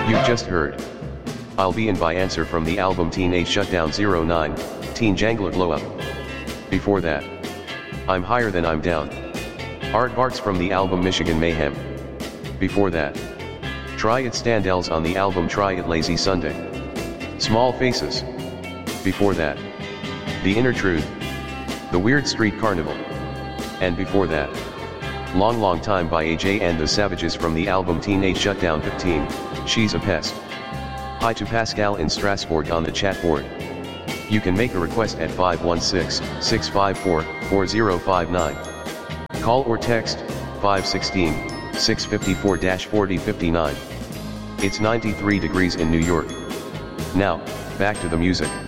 You just heard I'll Be In by Answer from the album Teenage Shutdown 09, Teen Jangler Glow Up. Before that, I'm Higher Than I'm Down, Aardvarks from the album Michigan Mayhem. Before that, Try It Standells on the album Try It Lazy Sunday, Small Faces. Before that, The Inner Truth, The Weird Street Carnival. And before that, Long Long Time by AJ and the Savages from the album Teenage Shutdown 15, She's a Pest. Hi to Pascal in Strasbourg on the chat board. You can make a request at 516-654-4059. Call or text 516-654-4059. It's 93 degrees in New York. Now, back to the music.